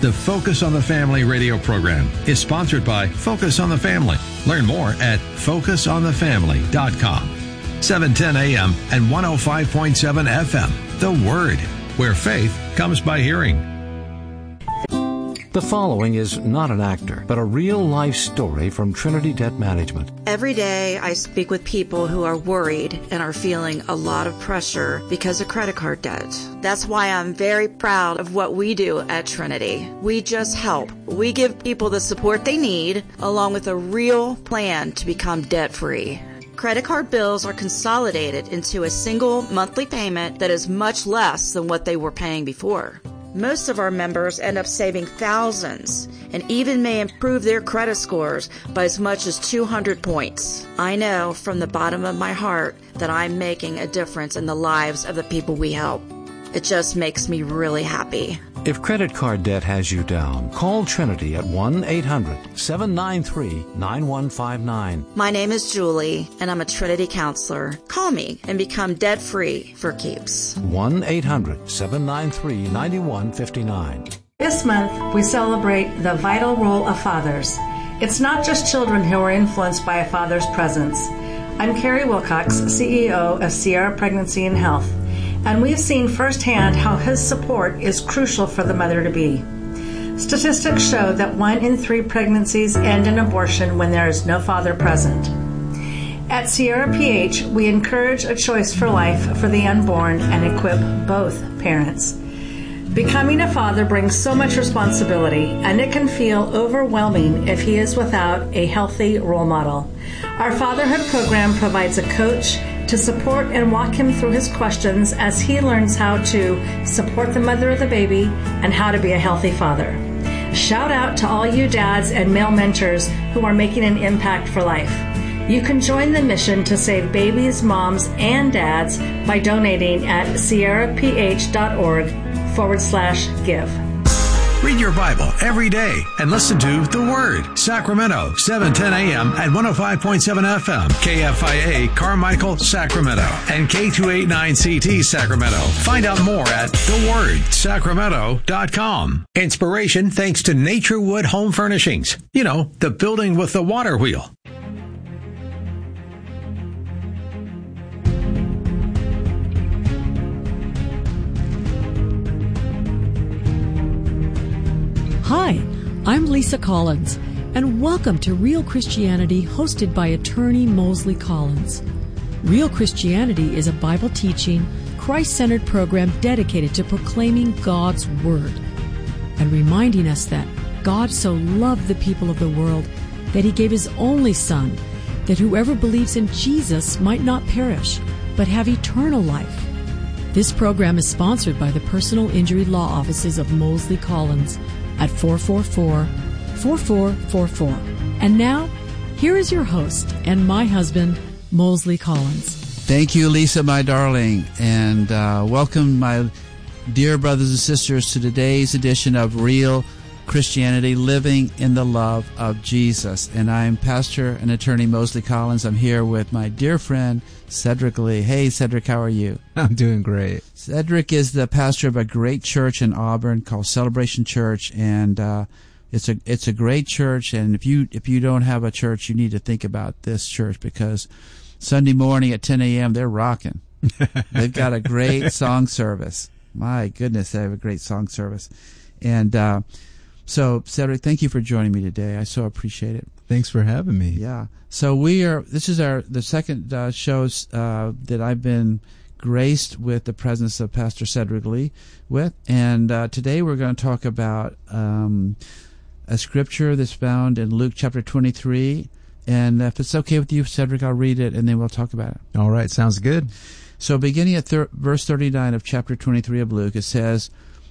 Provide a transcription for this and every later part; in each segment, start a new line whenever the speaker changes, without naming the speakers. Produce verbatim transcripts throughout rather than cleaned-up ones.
The Focus on the Family radio program is sponsored by Focus on the Family. Learn more at focus on the family dot com. seven ten A M and one oh five point seven F M. The Word, where faith comes by hearing.
The following is not an actor, but a real-life story from Trinity Debt Management.
Every day I speak with people who are worried and are feeling a lot of pressure because of credit card debt. That's why I'm very proud of what we do at Trinity. We just help. We give people the support they need, along with a real plan to become debt-free. Credit card bills are consolidated into a single monthly payment that is much less than what they were paying before. Most of our members end up saving thousands and even may improve their credit scores by as much as two hundred points. I know from the bottom of my heart that I'm making a difference in the lives of the people we help. It just makes me really happy.
If credit card debt has you down, call Trinity at one eight hundred seven nine three nine one five nine.
My name is Julie, and I'm a Trinity counselor. Call me and become debt-free for keeps.
one eight hundred seven nine three nine one five nine.
This month, we celebrate the vital role of fathers. It's not just children who are influenced by a father's presence. I'm Carrie Wilcox, C E O of Sierra Pregnancy and Health, and we've seen firsthand how his support is crucial for the mother-to-be. Statistics show that one in three pregnancies end in abortion when there is no father present. At Sierra P H, we encourage a choice for life for the unborn and equip both parents. Becoming a father brings so much responsibility, and it can feel overwhelming if he is without a healthy role model. Our fatherhood program provides a coach to support and walk him through his questions as he learns how to support the mother of the baby and how to be a healthy father. Shout out to all you dads and male mentors who are making an impact for life. You can join the mission to save babies, moms, and dads by donating at sierraph.org forward slash give.
Read your Bible every day and listen to The Word, Sacramento, seven ten A M and one oh five point seven F M, K F I A, Carmichael, Sacramento, and K two eighty-nine C T, Sacramento. Find out more at the word sacramento dot com. Inspiration thanks to Naturewood Home Furnishings. You know, the building with the water wheel.
Hi, I'm Lisa Collins, and welcome to Real Christianity, hosted by attorney Mosley Collins. Real Christianity is a Bible-teaching, Christ-centered program dedicated to proclaiming God's Word and reminding us that God so loved the people of the world that He gave His only Son, that whoever believes in Jesus might not perish, but have eternal life. This program is sponsored by the Personal Injury Law Offices of Mosley Collins at four four four, four four four four. And now, here is your host and my husband, Mosley Collins.
Thank you, Lisa, my darling, and uh, welcome, my dear brothers and sisters, to today's edition of Real Christianity, Living in the Love of Jesus. And I'm Pastor and Attorney Mosley Collins. I'm here with my dear friend, Cedric Lee. Hey, Cedric, how are you?
I'm doing great.
Cedric is the pastor of a great church in Auburn called Celebration Church, and uh, it's a it's a great church. And if you if you don't have a church, you need to think about this church, because Sunday morning at ten A M they're rocking. They've got a great song service. My goodness, they have a great song service. And uh, so, Cedric, thank you for joining me today. I so appreciate it.
Thanks for having me.
Yeah. So we are. This is our the second uh, shows uh, that I've been graced with the presence of Pastor Cedric Lee with, and uh, today we're going to talk about um, a scripture that's found in Luke chapter twenty-three. And if it's okay with you, Cedric, I'll read it and then we'll talk about it.
All right, sounds good.
So beginning at thir- verse thirty-nine of chapter twenty-three of Luke, it says,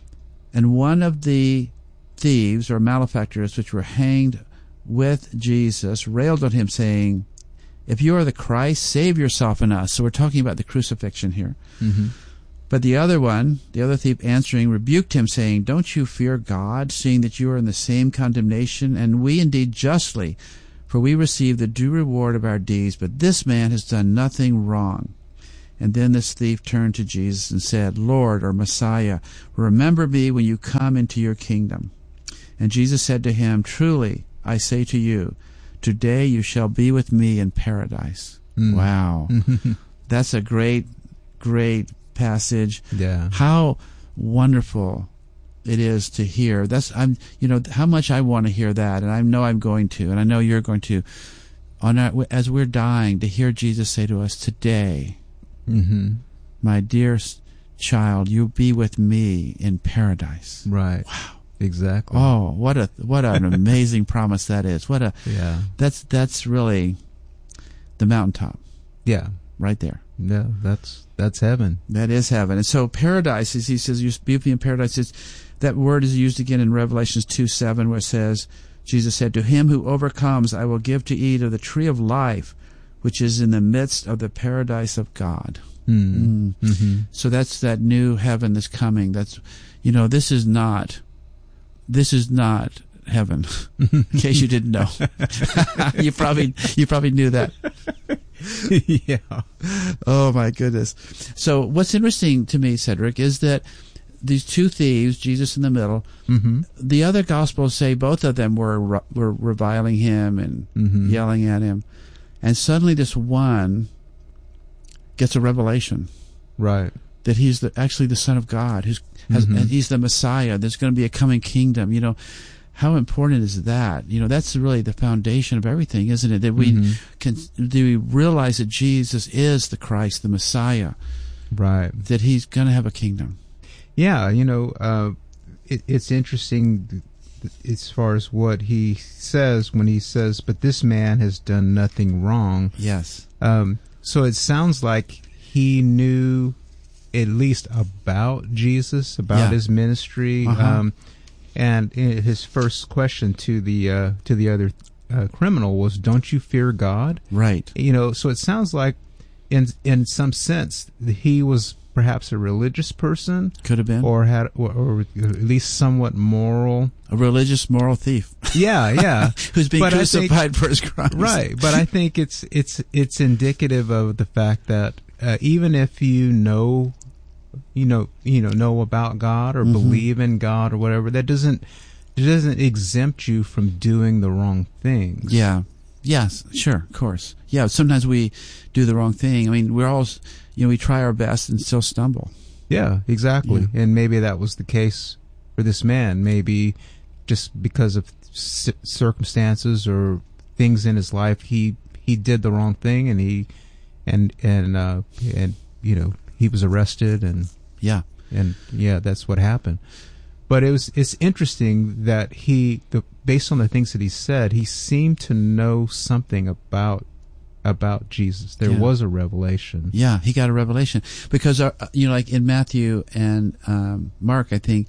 "And one of the thieves or malefactors which were hanged with Jesus railed on him, saying, If you are the Christ, save yourself and us." So we're talking about the crucifixion here.
Mm-hmm.
But the other one, the other thief answering, rebuked him, saying, "Don't you fear God, seeing that you are in the same condemnation, and we indeed justly, for we receive the due reward of our deeds, but this man has done nothing wrong." And then this thief turned to Jesus and said, "Lord," or Messiah, "remember me when you come into your kingdom." And Jesus said to him, "Truly, I say to you, today you shall be with me in paradise." Mm. Wow. That's a great, great passage.
Yeah.
How wonderful it is to hear. That's I'm you know how much I want to hear that, and I know I'm going to, and I know you're going to. On our, as we're dying, to hear Jesus say to us, "Today,
mm-hmm.
my dear child, you'll be with me in paradise."
Right.
Wow.
Exactly.
Oh, what a what an amazing promise that is. What a
yeah.
That's that's really the mountaintop.
Yeah.
Right there.
Yeah, that's that's heaven.
That is heaven. And so paradise, as he says, you be with me in paradise. Is, that word is used again in Revelations two seven, where it says, Jesus said, "To him who overcomes, I will give to eat of the tree of life, which is in the midst of the paradise of God."
Mm.
Mm.
Mm-hmm.
So that's that new heaven that's coming. That's, you know, this is not, this is not heaven. In case you didn't know, you probably you probably knew that.
Yeah.
Oh my goodness. So what's interesting to me, Cedric, is that these two thieves, Jesus in the middle,
mm-hmm.
the other Gospels say both of them were were reviling him and
mm-hmm.
yelling at him, and suddenly this one gets a revelation,
right,
that he's the, actually the Son of God, who's has,
mm-hmm.
and he's the Messiah. There's going to be a coming kingdom. You know, how important is that? You know, that's really the foundation of everything, isn't it? That we
mm-hmm.
can do we realize that Jesus is the Christ, the Messiah,
right?
That he's going to have a kingdom.
Yeah, you know, uh, it, it's interesting as far as what he says when he says, "But this man has done nothing wrong."
Yes.
Um, so it sounds like he knew at least about Jesus, about
yeah.
his ministry.
Uh-huh.
Um, and his first question to the uh, to the other uh, criminal was, "Don't you fear God?"
Right.
You know, so it sounds like, in in some sense, he was perhaps a religious person,
could have been,
or had, or, or at least somewhat moral,
a religious moral thief.
Yeah, yeah,
who's being
but
crucified
think,
for his crimes.
Right, but I think it's it's it's indicative of the fact that uh, even if you know, you know, you know, know about God or mm-hmm. believe in God or whatever, that doesn't it doesn't exempt you from doing the wrong things.
Yeah. Yes, sure, of course. Yeah, sometimes we do the wrong thing. I mean, we're all, you know, we try our best and still stumble.
Yeah, exactly.
Yeah.
And maybe that was the case for this man. Maybe just because of c- circumstances or things in his life, he he did the wrong thing, and he and and uh, and you know, he was arrested, and
yeah,
and yeah, that's what happened. But it was it's interesting that he, the, based on the things that he said, he seemed to know something about about Jesus. There
yeah.
was a revelation.
Yeah, he got a revelation because our, you know, like in Matthew and um, Mark, I think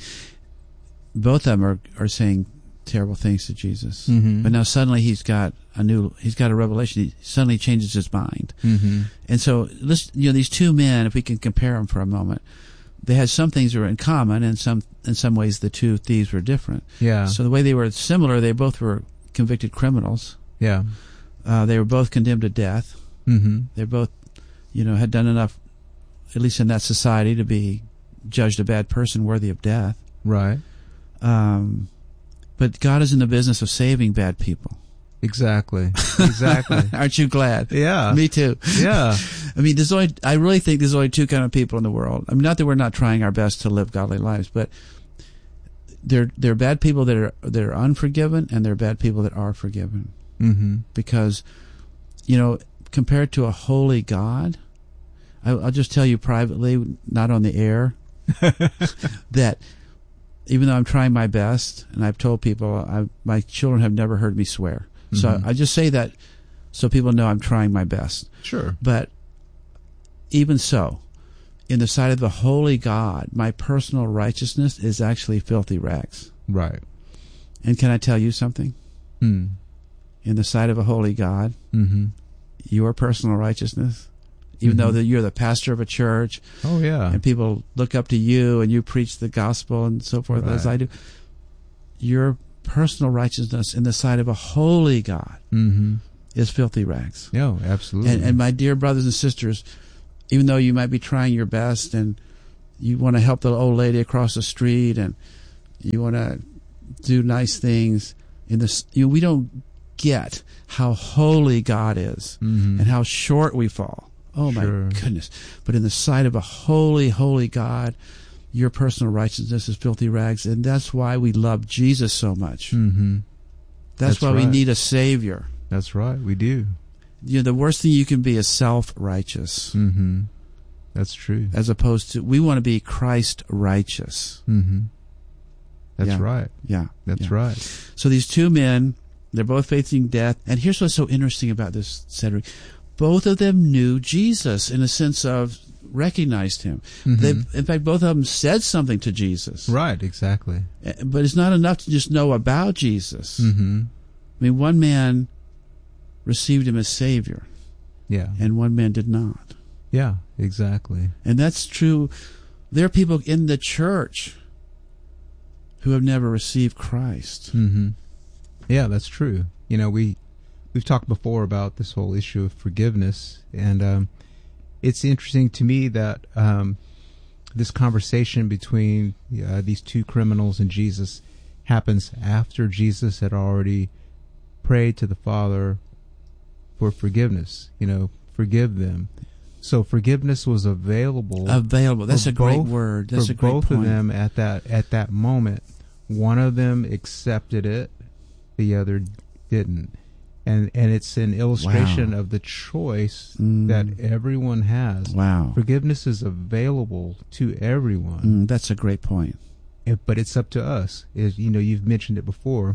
both of them are are saying terrible things to Jesus.
Mm-hmm. But
now suddenly he's got a new, he's got a revelation. He suddenly changes his mind,
mm-hmm.
and so let's, you know, these two men, if we can compare them for a moment. They had some things that were in common, and some in some ways the two thieves were different.
Yeah.
So the way they were similar, they both were convicted criminals.
Yeah.
Uh, they were both condemned to death.
Mm-hmm.
They both, you know, had done enough, at least in that society, to be judged a bad person worthy of death.
Right.
Um, but God is in the business of saving bad people.
Exactly. Exactly.
Aren't you glad?
Yeah.
Me too.
Yeah.
I mean, there's only, I really think there's only two kind of people in the world. I mean, not that we're not trying our best to live godly lives, but there, there are bad people that are, that are unforgiven, and there are bad people that are forgiven.
Mm-hmm.
Because, you know, compared to a holy God, I, I'll just tell you privately, not on the air, that even though I'm trying my best, and I've told people, I, my children have never heard me swear. So mm-hmm. I just say that so people know I'm trying my best.
Sure.
But even so, in the sight of the holy God, my personal righteousness is actually filthy rags.
Right.
And can I tell you something?
Mm.
In the sight of a holy God,
mm-hmm.
your personal righteousness, even mm-hmm. though that you're the pastor of a church,
oh yeah,
and people look up to you and you preach the gospel and so forth, right. as I do, your personal righteousness in the sight of a holy God
mm-hmm.
is filthy rags.
No, absolutely.
And, and my dear brothers and sisters, even though you might be trying your best and you want to help the old lady across the street and you want to do nice things in this. You know, we don't get how holy God is mm-hmm. and how short we fall. Oh my sure. goodness! But in the sight of a holy, holy God, your personal righteousness is filthy rags, and that's why we love Jesus so much.
Mm-hmm.
That's, that's why
right.
we need a Savior.
That's right, we do.
You know, the worst thing you can be is self-righteous.
Mm-hmm. That's true.
As opposed to, we want to be Christ-righteous.
Mm-hmm. That's
yeah.
right.
Yeah.
That's
yeah.
right.
So these two men, they're both facing death. And here's what's so interesting about this, Cedric. Both of them knew Jesus in a sense of recognized him. Mm-hmm. They, in fact, both of them said something to Jesus.
Right, exactly.
But it's not enough to just know about Jesus.
Mm-hmm.
I mean, one man received him as Savior.
Yeah.
And one man did not.
Yeah, exactly.
And that's true. There are people in the church who have never received Christ.
Mm-hmm. Yeah, that's true. You know, we, we've talked before about this whole issue of forgiveness, and um, it's interesting to me that um, this conversation between uh, these two criminals and Jesus happens after Jesus had already prayed to the Father for forgiveness. You know, forgive them. So forgiveness was available.
Available. That's a great
both,
word. That's
for
a great
both
point.
of them at that at that moment. One of them accepted it, the other didn't. And and it's an illustration
wow.
of the choice
mm.
that everyone has.
Wow.
Forgiveness is available to everyone.
Mm, that's a great point.
It, but it's up to us. Is you know, you've mentioned it before.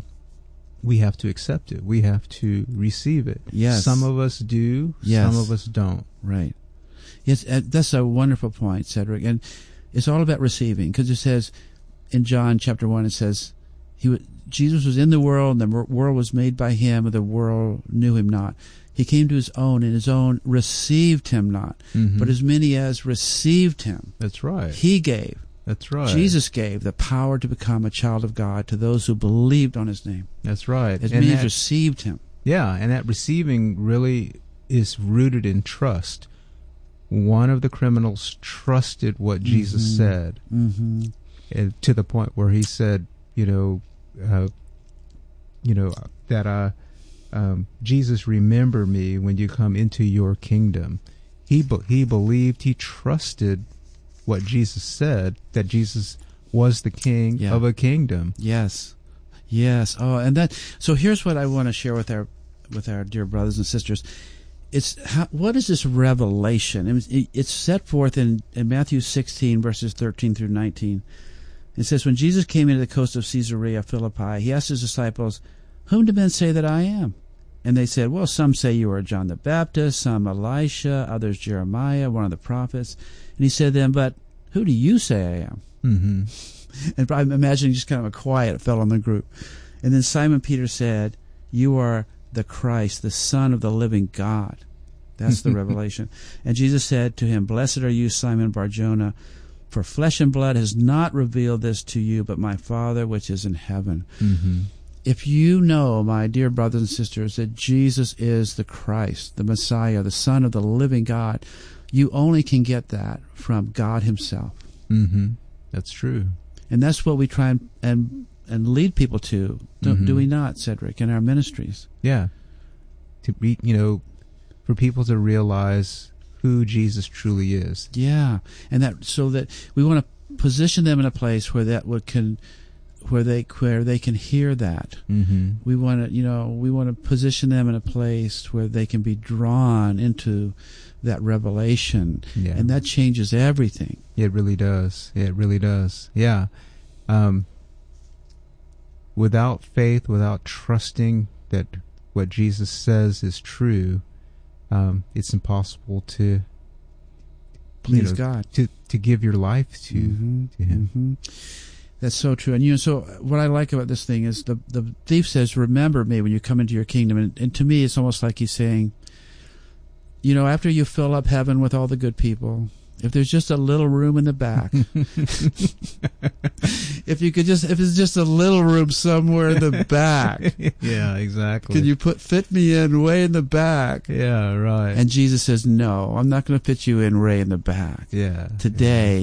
We have to accept it. We have to receive it.
Yes.
Some of us do.
Yes.
Some of us don't.
Right. Yes, that's a wonderful point, Cedric. And it's all about receiving, because it says in John chapter one, it says he was, Jesus was in the world, and the world was made by him, and the world knew him not. He came to his own, and his own received him not. Mm-hmm. But as many as received him,
that's right.
He gave.
That's right.
Jesus gave the power to become a child of God to those who believed on his name.
That's right.
As
and
many
that,
as received him.
Yeah, and that receiving really is rooted in trust. One of the criminals trusted what mm-hmm. Jesus said,
mm-hmm.
and to the point where he said, you know, uh, you know that uh, um, Jesus, remember me when you come into your kingdom. He be- he believed, he trusted what Jesus said, that Jesus was the king yeah. of a kingdom.
Yes, yes. Oh, and that. So here's what I want to share with our with our dear brothers and sisters. It's how, what is this revelation? It's set forth in, in Matthew sixteen, verses thirteen through nineteen. It says, when Jesus came into the coast of Caesarea Philippi, he asked his disciples, "Whom do men say that I am?" And they said, "Well, some say you are John the Baptist, some Elisha, others Jeremiah, one of the prophets." And he said to them, "But who do you say I am?"
Mm-hmm.
And I'm imagining just kind of a quiet fell on the group. And then Simon Peter said, "You are the Christ, the Son of the living God." That's the revelation. And Jesus said to him, "Blessed are you, Simon Bar-Jonah, for flesh and blood has not revealed this to you, but my Father which is in heaven."
Mm-hmm.
If you know, my dear brothers and sisters, that Jesus is the Christ, the Messiah, the Son of the living God, you only can get that from God himself.
Mm-hmm. That's true.
And that's what we try and and, and lead people to, do, mm-hmm. do we not, Cedric, in our ministries?
Yeah. To be, you know, for people to realize who Jesus truly is.
Yeah. And that, so that we want to position them in a place where that would can, where they where they can hear that.
Mm-hmm.
We want to, you know, we want to position them in a place where they can be drawn into that revelation,
yeah.
and that changes everything.
It really does. It really does. Yeah. Um, without faith, without trusting that what Jesus says is true, um, it's impossible to
please
you know,
God
to to give your life to
mm-hmm.
to Him.
Mm-hmm. That's so true. And you know, so what I like about this thing is the the thief says, "Remember me when you come into your kingdom." And, and to me, it's almost like he's saying, you know, after you fill up heaven with all the good people, if there's just a little room in the back, if you could just, if it's just a little room somewhere in the back,
yeah, exactly.
Could you put fit me in way in the back?
Yeah, right.
And Jesus says, "No, I'm not going to fit you in way in the back.
Yeah.
Today."
Yeah.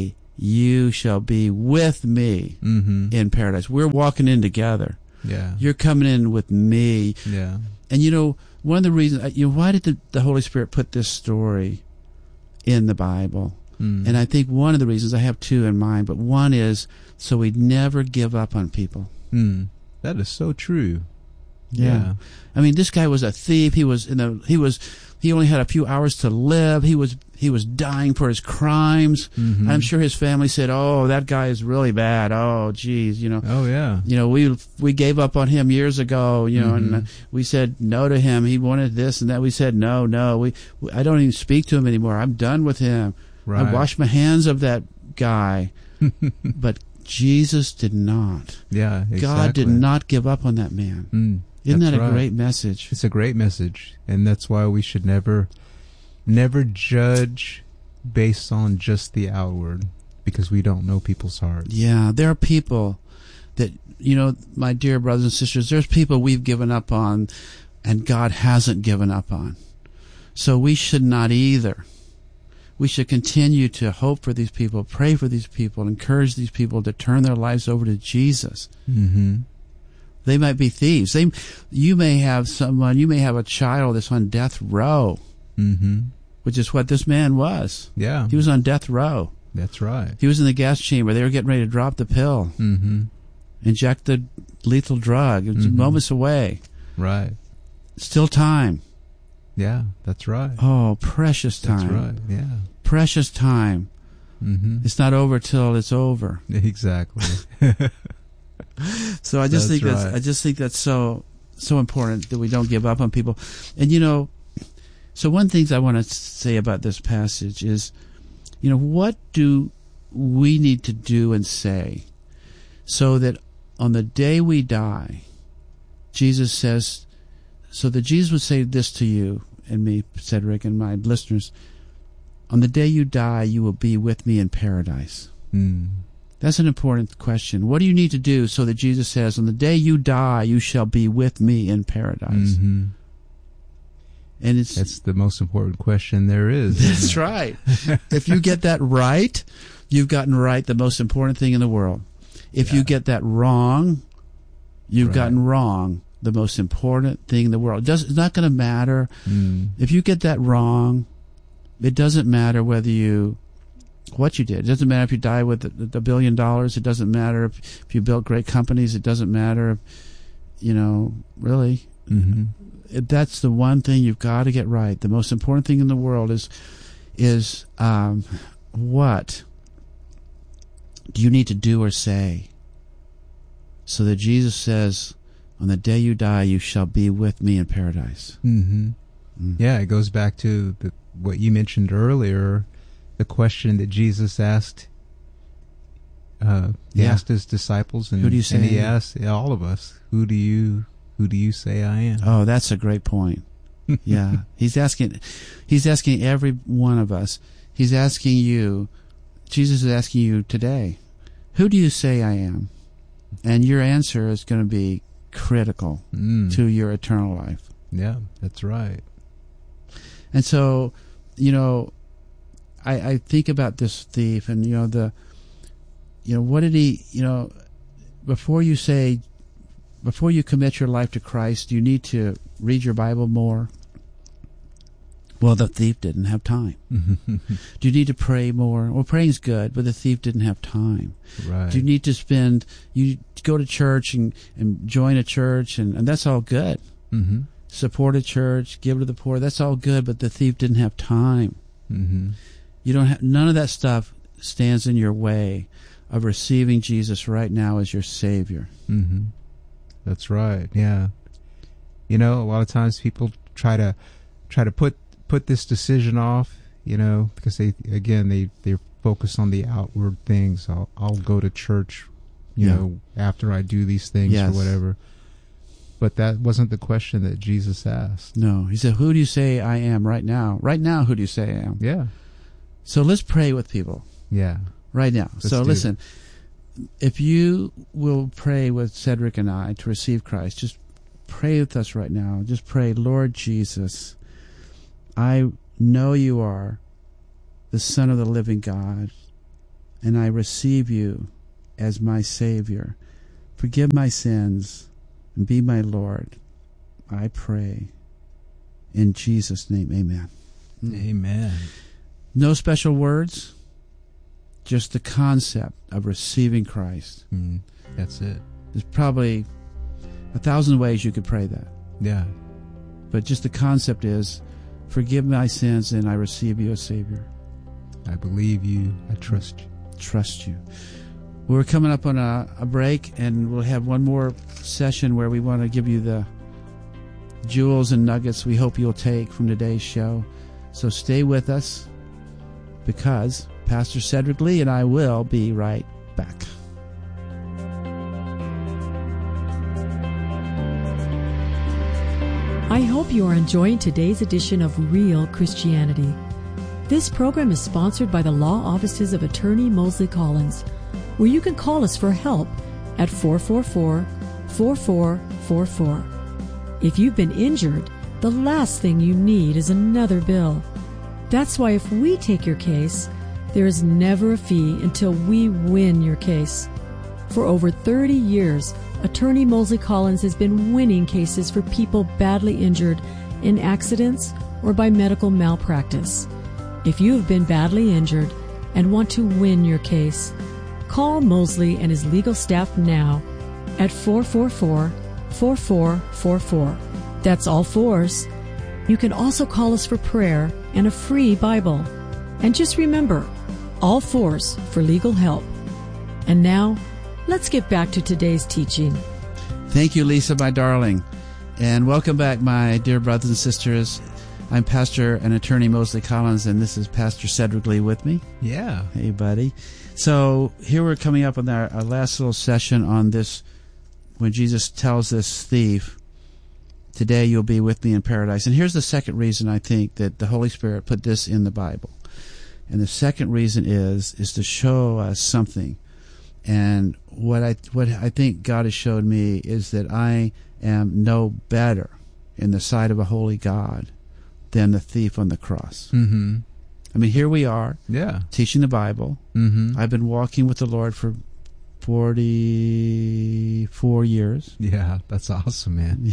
you shall be with me
Mm-hmm.
in paradise. We're walking in together.
Yeah.
You're coming in with me.
Yeah.
And you know, one of the reasons, you know, why did the, the Holy Spirit put this story in the Bible?
Mm.
And I think one of the reasons, I have two in mind, but one is so we'd never give up on people.
Mm. That is so true.
Yeah.
Yeah.
I mean, this guy was a thief. He was in a, he was, he only had a few hours to live. He was, he was dying for his crimes.
Mhm.
I'm sure his family said, "Oh, that guy is really bad. Oh, geez, you know,
Oh, yeah.
you know, we, we gave up on him years ago, you know, and uh,
Mhm.
we said no to him. He wanted this and that. We said, no, no, we, we I don't even speak to him anymore. I'm done with him.
Right.
I washed my hands of that guy." But Jesus did not.
Yeah, exactly.
God did not give up on that man.
Mm,
Isn't
that's
that a
right.
great message?
It's a great message, and that's why we should never, never judge based on just the outward, because we don't know people's hearts.
Yeah, there are people that, you know, my dear brothers and sisters, there's people we've given up on and God hasn't given up on. So we should not either. We should continue to hope for these people, pray for these people, encourage these people to turn their lives over to Jesus.
Mm-hmm.
They might be thieves. They, you may have someone, you may have a child that's on death row,
Mm-hmm.
which is what this man was.
Yeah,
He was on death row.
that's right.
He was in the gas chamber. They were getting ready to drop the pill,
Mm-hmm.
inject the lethal drug. It was
Mhm.
moments away.
Right.
Still time.
Yeah, that's right.
Oh, precious
That's
time.
right. Yeah.
Precious time.
Mm-hmm.
It's not over till it's over.
Exactly.
So I just
That's
think that's
right.
I just think that's so so important that we don't give up on people. And you know, so one thing I want to say about this passage is, you know, what do we need to do and say so that on the day we die, Jesus says, so that Jesus would say this to you and me, Cedric, and my listeners: on the day you die, you will be with me in paradise.
Mm.
That's an important question. What do you need to do so that Jesus says, on the day you die, you shall be with me in paradise?
Mm-hmm.
And it's
That's the most important question there is.
that's
isn't it?
right. If you get that right, you've gotten right the most important thing in the world. If
Yeah.
you get that wrong, you've
Right.
gotten wrong the most important thing in the world. It does, it's not going to matter.
Mm.
If you get that wrong, it doesn't matter whether you, what you did. It doesn't matter if you die with a, a billion dollars. It doesn't matter if, if you built great companies. It doesn't matter if, you know, really.
Mm-hmm.
It, that's the one thing you've got to get right. The most important thing in the world is, is um, what do you need to do or say so that Jesus says, on the day you die, you shall be with me in paradise.
Mm-hmm.
Mm.
Yeah, it goes back to the, what you mentioned earlier, the question that Jesus asked. Uh, he
Yeah.
asked his disciples, and,
Who do you say
and he
I am?
asked all of us, "Who do you, who do you say I am?"
Oh, that's a great point. Yeah, he's asking, he's asking every one of us. He's asking you. Jesus is asking you today, who do you say I am? And your answer is going to be critical
Mm.
to your eternal life.
Yeah, that's right.
And so, you know, I, I think about this thief, and you know the, you know, what did he, you know, before you say, before you commit your life to Christ, you need to read your Bible more. Well, the thief didn't have time. Do you need to pray more? Well, praying's good, but the thief didn't have time.
Right.
Do you need to spend, you go to church and, and join a church, and, and that's all good.
Mm-hmm.
Support a church, give to the poor, that's all good, but the thief didn't have time.
Mm-hmm.
You don't have, none of that stuff stands in your way of receiving Jesus right now as your Savior.
Mm-hmm. That's right. Yeah. You know, a lot of times people try to try to put put this decision off, you know, because they again they they're focused on the outward things. I'll I'll go to church, you
Yeah.
know, after I do these things
Yes.
or whatever. But that wasn't the question that Jesus asked.
No, he said, who do you say I am right now? Right now, who do you say I am?
Yeah.
So let's pray with people
Yeah.
right now.
Let's
so
do
listen, if you will pray with Cedric and I to receive Christ, just pray with us right now. Just pray, Lord Jesus, I know you are the Son of the living God, and I receive you as my Savior. Forgive my sins and be my Lord. I pray in Jesus' name, amen.
Amen.
No special words, just the concept of receiving Christ.
Mm, that's it.
There's probably a thousand ways you could pray that.
Yeah.
But just the concept is, forgive my sins and I receive you as Savior.
I believe you. I trust you.
Trust you. We're coming up on a, a break, and we'll have one more session where we want to give you the jewels and nuggets we hope you'll take from today's show. So stay with us, because Pastor Cedric Lee and I will be right back.
I hope you are enjoying today's edition of Real Christianity. This program is sponsored by the law offices of Attorney Mosley Collins, where you can call us for help at four four four, four four four four. If you've been injured, the last thing you need is another bill. That's why if we take your case, there is never a fee until we win your case. For over thirty years, Attorney Mosley Collins has been winning cases for people badly injured in accidents or by medical malpractice. If you have been badly injured and want to win your case, call Mosley and his legal staff now at four four four, four four four four. That's all fours. You can also call us for prayer and a free Bible. And just remember, all fours for legal help. And now, let's get back to today's teaching.
Thank you, Lisa, my darling. And welcome back, my dear brothers and sisters. I'm Pastor and Attorney Mosley Collins, and this is Pastor Cedric Lee with me.
Yeah.
Hey, buddy. So here we're coming up on our, our last little session on this, when Jesus tells this thief, today you'll be with me in paradise. And here's the second reason I think that the Holy Spirit put this in the Bible. And the second reason is, is to show us something. And what I what I think God has showed me is that I am no better in the sight of a holy God than the thief on the cross.
Mm-hmm.
I mean, here we are,
yeah,
teaching the Bible.
Mm-hmm.
I've been walking with the Lord for forty-four years.
Yeah, that's awesome, man.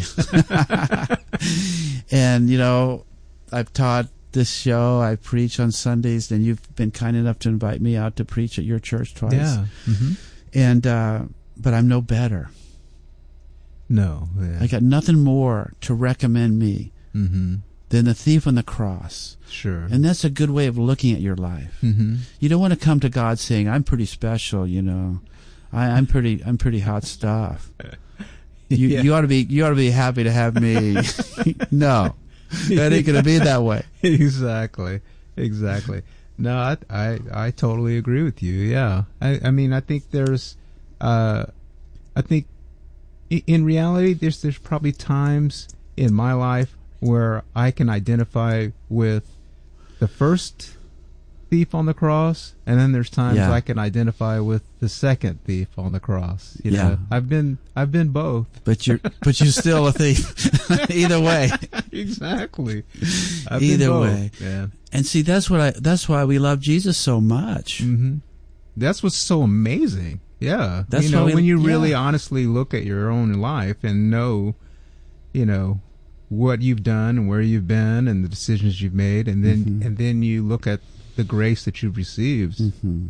And, you know, I've taught this show, I preach on Sundays, and you've been kind enough to invite me out to preach at your church twice.
Yeah. Mm-hmm.
And, uh, but I'm no better.
No. Yeah.
I got nothing more to recommend me
mm-hmm.
than the thief on the cross.
Sure.
And that's a good way of looking at your life.
Mm-hmm.
You don't want to come to God saying, I'm pretty special, you know. I, I'm pretty I'm pretty hot stuff. You
yeah.
you ought to be you ought to be happy to have me. No. That ain't gonna be that way.
Exactly. Exactly. No, I, I I totally agree with you. Yeah. I, I mean I think there's uh I think in reality there's there's probably times in my life where I can identify with the first thief on the cross, and then there's times
yeah.
I can identify with the second thief on the cross. You
yeah,
know? I've been I've been both.
But you're but you're still a thief. Either way.
Exactly. I've
Either
been both.
way.
Yeah.
And see, that's what I that's why we love Jesus so much.
Mm-hmm. That's what's so amazing. Yeah.
That's
you know,
why we,
when you
yeah.
really honestly look at your own life and know, you know, what you've done and where you've been and the decisions you've made, and then
mm-hmm.
and then you look at the grace that you've received.
Mm-hmm.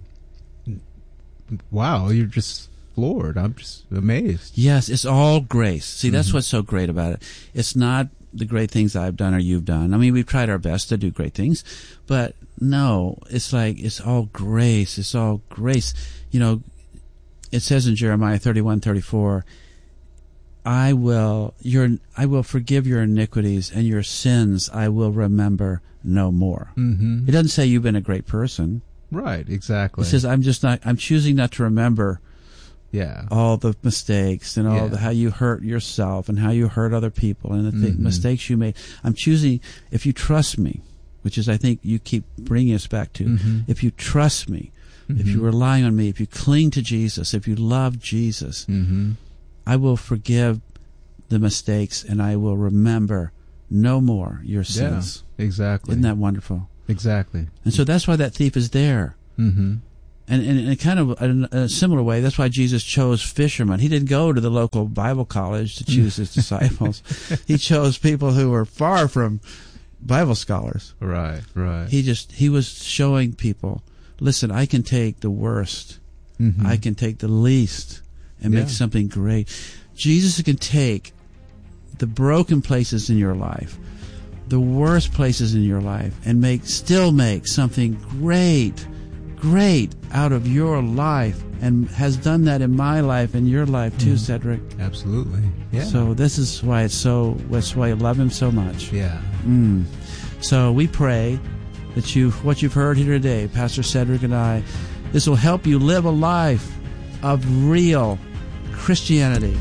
Wow, you're just floored. I'm just amazed.
Yes, it's all grace. See, that's
mm-hmm.
what's so great about it. It's not the great things I've done or you've done. I mean, we've tried our best to do great things, but no, it's like it's all grace. It's all grace. You know, it says in Jeremiah thirty-one thirty-four, I will your I will forgive your iniquities, and your sins I will remember no more.
Mm-hmm.
It doesn't say you've been a great person.
Right, exactly.
It says I'm just not. I'm choosing not to remember.
Yeah.
All the mistakes and all
yeah.
the how you hurt yourself and how you hurt other people and the th-
mm-hmm.
mistakes you made. I'm choosing, if you trust me, which is I think you keep bringing us back to,
mm-hmm.
if you trust me, mm-hmm. if you rely on me, if you cling to Jesus, if you love Jesus,
mm-hmm.
I will forgive the mistakes and I will remember no more your sins.
Yeah, exactly.
Isn't that wonderful?
Exactly.
And so that's why that thief is there.
Mm-hmm.
And, and in kind of in a similar way, that's why Jesus chose fishermen. He didn't go to the local Bible college to choose his disciples. He chose people who were far from Bible scholars.
Right, right.
He just, he was showing people, listen, I can take the worst. Mm-hmm. I can take the least and
yeah.
make something great. Jesus can take the broken places in your life, the worst places in your life, and make, still make something great, great out of your life, and has done that in my life and your life too, mm. Cedric.
Absolutely. Yeah.
So this is why it's so, that's why I love him so much.
Yeah.
Mm. So we pray that you, what you've heard here today, Pastor Cedric and I, this will help you live a life of real Christianity.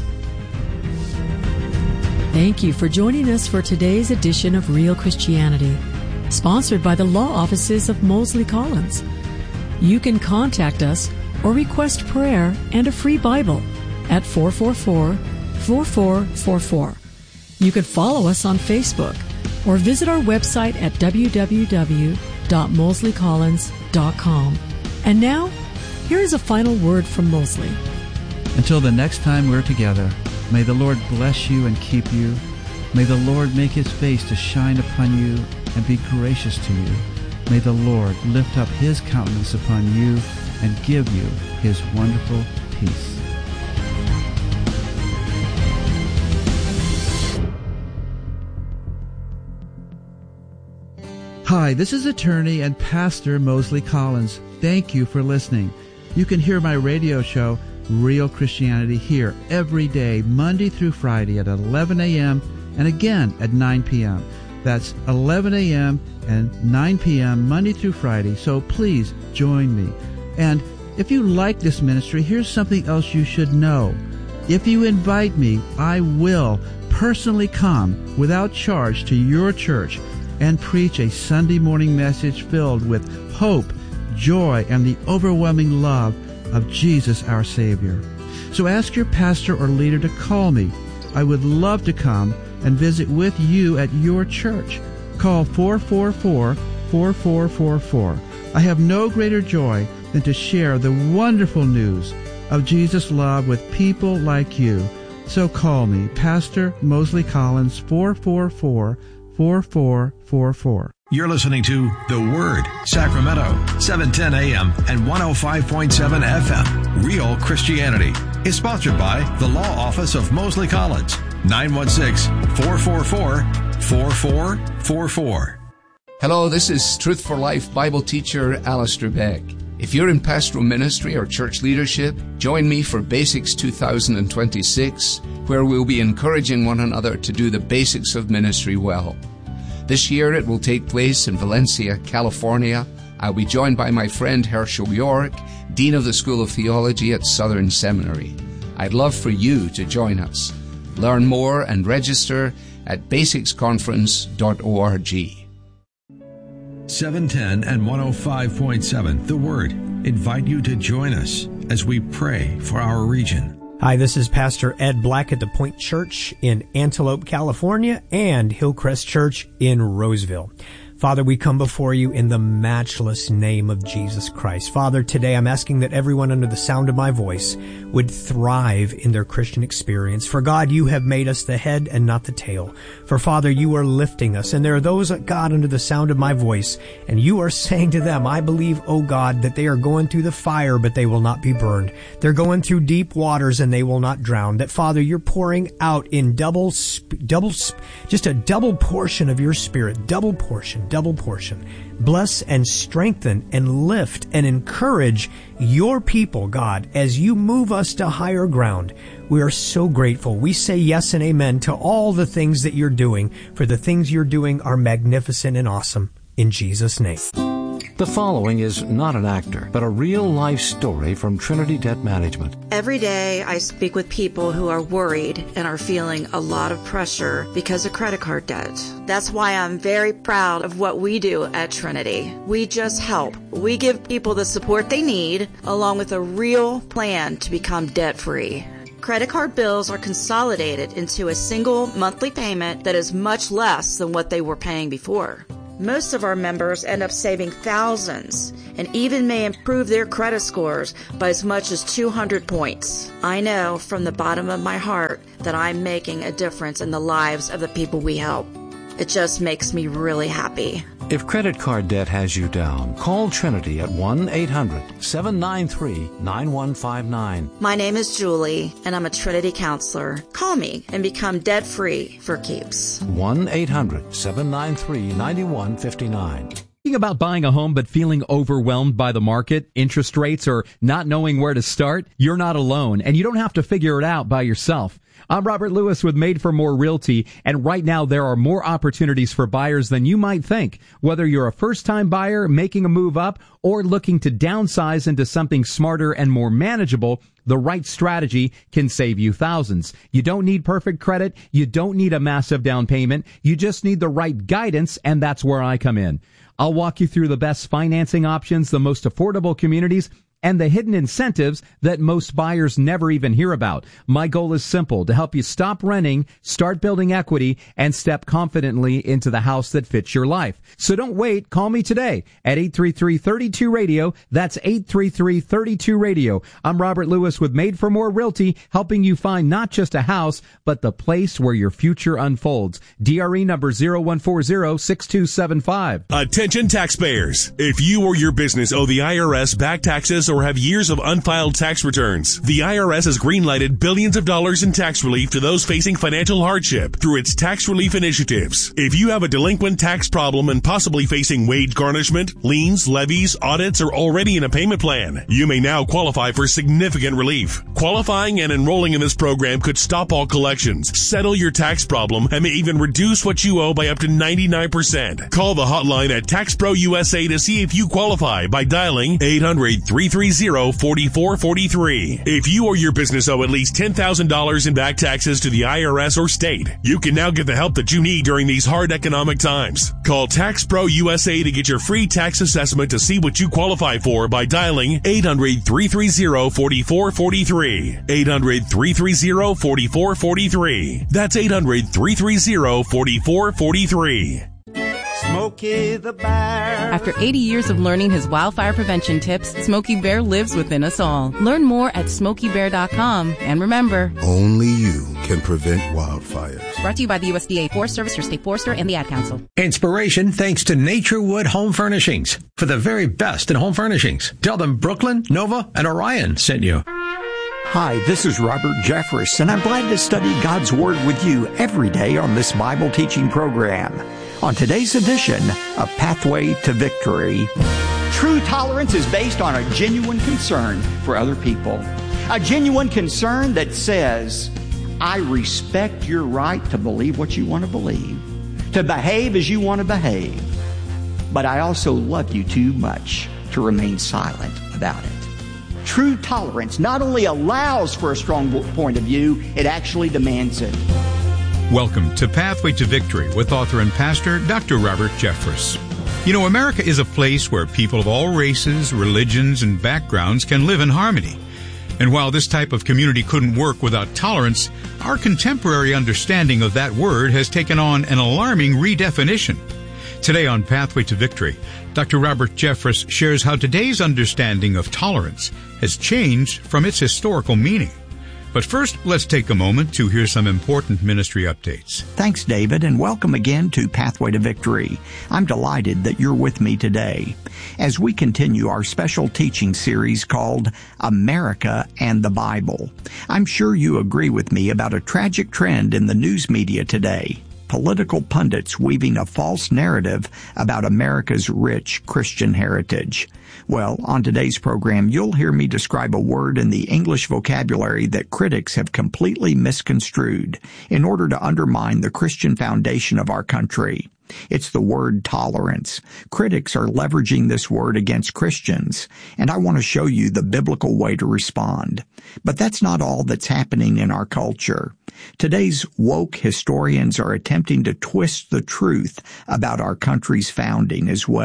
Thank you for joining us for today's edition of Real Christianity, sponsored by the law offices of Mosley Collins. You can contact us or request prayer and a free Bible at four four four, four four four four. You can follow us on Facebook or visit our website at w w w dot mosley collins dot com. And now, here is a final word from Mosley.
Until the next time we're together, may the Lord bless you and keep you. May the Lord make his face to shine upon you and be gracious to you. May the Lord lift up his countenance upon you and give you his wonderful peace. Hi, this is attorney and pastor Mosley Collins. Thank you for listening. You can hear my radio show, Real Christianity, here every day, Monday through Friday at eleven a.m. and again at nine p.m. That's eleven a.m. and nine p.m. Monday through Friday, so please join me. And if you like this ministry, here's something else you should know. If you invite me, I will personally come without charge to your church and preach a Sunday morning message filled with hope, joy, and the overwhelming love of Jesus our Savior. So ask your pastor or leader to call me. I would love to come and visit with you at your church. Call four four four, four four four four. I have no greater joy than to share the wonderful news of Jesus' love with people like you. So call me, Pastor Mosley Collins, four four four, four four four four.
You're listening to The Word, Sacramento, seven ten a.m. and one oh five point seven F M. Real Christianity is sponsored by the Law Office of Mosley Collins, nine one six, four four four, four four four four.
Hello, this is Truth for Life Bible teacher Alistair Beck. If you're in pastoral ministry or church leadership, join me for Basics two thousand twenty-six, where we'll be encouraging one another to do the basics of ministry well. This year it will take place in Valencia, California. I'll be joined by my friend Herschel York, Dean of the School of Theology at Southern Seminary. I'd love for you to join us. Learn more and register at basics conference dot org.
seven ten and one oh five point seven, The Word, invite you to join us as we pray for our region.
Hi, this is Pastor Ed Black at the Point Church in Antelope, California, and Hillcrest Church in Roseville. Father, we come before you in the matchless name of Jesus Christ. Father, today I'm asking that everyone under the sound of my voice would thrive in their Christian experience. For God, you have made us the head and not the tail. For Father, you are lifting us. And there are those, God, under the sound of my voice, and you are saying to them, I believe, oh God, that they are going through the fire, but they will not be burned. They're going through deep waters and they will not drown. That Father, you're pouring out in double, sp- double, sp- just a double portion of your Spirit, double portion. double portion. Bless and strengthen and lift and encourage your people, God, as you move us to higher ground. We are so grateful. We say yes and amen to all the things that you're doing, for the things you're doing are magnificent and awesome. In Jesus' name.
The following is not an actor, but a real-life story from Trinity Debt Management.
Every day I speak with people who are worried and are feeling a lot of pressure because of credit card debt. That's why I'm very proud of what we do at Trinity. We just help. We give people the support they need, along with a real plan to become debt-free. Credit card bills are consolidated into a single monthly payment that is much less than what they were paying before. Most of our members end up saving thousands and even may improve their credit scores by as much as two hundred points. I know from the bottom of my heart that I'm making a difference in the lives of the people we help. It just makes me really happy.
If credit card debt has you down, call Trinity at one eight hundred seven nine three nine one five nine.
My name is Julie, and I'm a Trinity counselor. Call me and become debt-free for keeps.
one eight hundred seven nine three nine one five nine.
Thinking about buying a home but feeling overwhelmed by the market, interest rates, or not knowing where to start? You're not alone, and you don't have to figure it out by yourself. I'm Robert Lewis with Made for More Realty, and right now there are more opportunities for buyers than you might think. Whether you're a first-time buyer making a move up or looking to downsize into something smarter and more manageable, the right strategy can save you thousands. You don't need perfect credit. You don't need a massive down payment. You just need the right guidance, and that's where I come in. I'll walk you through the best financing options, the most affordable communities, and the hidden incentives that most buyers never even hear about. My goal is simple: to help you stop renting, start building equity, and step confidently into the house that fits your life. So don't wait. Call me today at eight three three, three two, radio. That's eight three three, three two, radio. I'm Robert Lewis with Made for More Realty, helping you find not just a house, but the place where your future unfolds. D R E number zero one four zero, six two seven five.
Attention taxpayers. If you or your business owe the I R S back taxes or have years of unfiled tax returns, the I R S has greenlighted billions of dollars in tax relief to those facing financial hardship through its tax relief initiatives. If you have a delinquent tax problem and possibly facing wage garnishment, liens, levies, audits, or already in a payment plan, you may now qualify for significant relief. Qualifying and enrolling in this program could stop all collections, settle your tax problem, and may even reduce what you owe by up to ninety-nine percent. Call the hotline at Tax Pro U S A to see if you qualify by dialing eight hundred, three three zero, four four four three. If you or your business owe at least ten thousand dollars in back taxes to the I R S or state, you can now get the help that you need during these hard economic times. Call Tax Pro U S A to get your free tax assessment to see what you qualify for by dialing eight hundred, three three zero, four four four three. eight hundred, three three zero, four four four three. That's eight hundred, three three zero, four four four three.
Smokey the Bear. After eighty years of learning his wildfire prevention tips, Smokey Bear lives within us all. Learn more at smokey bear dot com. And remember,
only you can prevent wildfires.
Brought to you by the U S D A Forest Service, your state forester, and the Ad Council.
Inspiration thanks to Naturewood Home Furnishings for the very best in home furnishings. Tell them Brooklyn, Nova, and Orion sent you.
Hi, this is Robert Jeffress, and I'm glad to study God's Word with you every day on this Bible teaching program. On today's edition of Pathway to Victory,
true tolerance is based on a genuine concern for other people. A genuine concern that says, I respect your right to believe what you want to believe, to behave as you want to behave, but I also love you too much to remain silent about it. True tolerance not only allows for a strong point of view, it actually demands it.
Welcome to Pathway to Victory with author and pastor Doctor Robert Jeffress. You know, America is a place where people of all races, religions, and backgrounds can live in harmony. And while this type of community couldn't work without tolerance, our contemporary understanding of that word has taken on an alarming redefinition. Today on Pathway to Victory, Doctor Robert Jeffress shares how today's understanding of tolerance has changed from its historical meaning. But first, let's take a moment to hear some important ministry updates.
Thanks, David, and welcome again to Pathway to Victory. I'm delighted that you're with me today as we continue our special teaching series called America and the Bible. I'm sure you agree with me about a tragic trend in the news media today. Political pundits weaving a false narrative about America's rich Christian heritage. Well, on today's program, you'll hear me describe a word in the English vocabulary that critics have completely misconstrued in order to undermine the Christian foundation of our country. It's the word tolerance. Critics are leveraging this word against Christians, and I want to show you the biblical way to respond. But that's not all that's happening in our culture. Today's woke historians are attempting to twist the truth about our country's founding as well.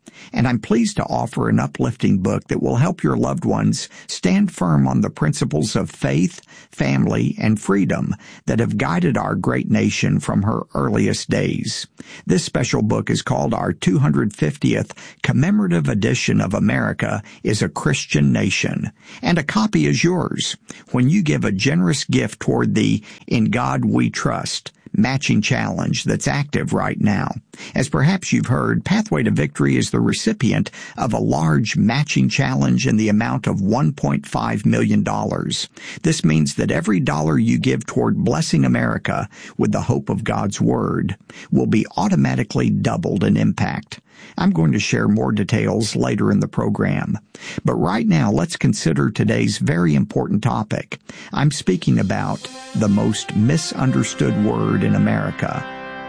And I'm pleased to offer an uplifting book that will help your loved ones stand firm on the principles of faith, family, and freedom that have guided our great nation from her earliest days. This special book is called our two hundred fiftieth Commemorative Edition of America is a Christian Nation, and a copy is yours when you give a generous gift toward the In God We Trust matching challenge that's active right now. As perhaps you've heard, Pathway to Victory is the recipient of a large matching challenge in the amount of one point five million dollars. This means that every dollar you give toward blessing America with the hope of God's Word will be automatically doubled in impact. I'm going to share more details later in the program. But right now, let's consider today's very important topic. I'm speaking about the most misunderstood word in America.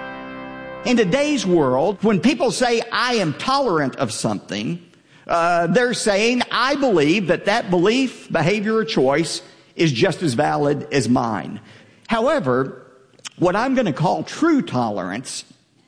In today's world, when people say, I am tolerant of something, uh, they're saying, I believe that that belief, behavior, or choice is just as valid as mine. However, what I'm going to call true tolerance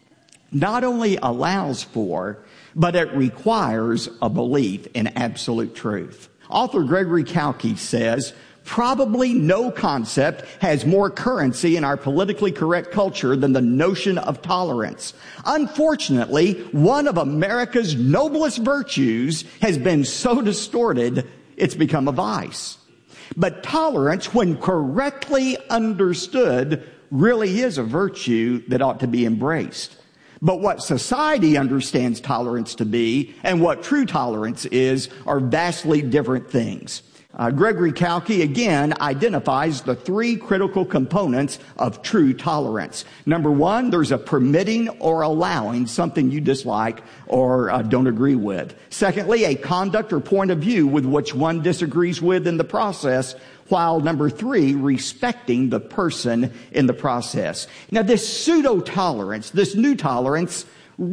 not only allows for, but it requires a belief in absolute truth. Author Gregory Kalki says, probably no concept has more currency in our politically correct culture than the notion of tolerance. Unfortunately, one of America's noblest virtues has been so distorted, it's become a vice. But tolerance, when correctly understood, really is a virtue that ought to be embraced. But what society understands tolerance to be and what true tolerance is are vastly different things. Uh, Gregory Kalki, again, identifies the three critical components of true tolerance. Number one, there's a permitting or allowing something you dislike or uh, don't agree with. Secondly, a conduct or point of view with which one disagrees with in the process, while number three, respecting the person in the process. Now, this pseudo-tolerance, this new tolerance,